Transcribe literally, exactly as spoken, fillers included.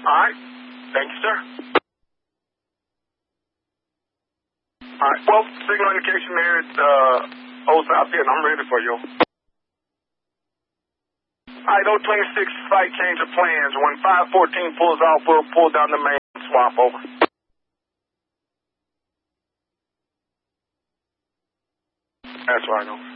All right. Thank you, sir. All right. Well, signal indication there at uh, Old South End. I'm ready for you. All right, O twenty-six, slight change of plans. When five fourteen pulls off, we'll pull down the main swap over. That's right, over.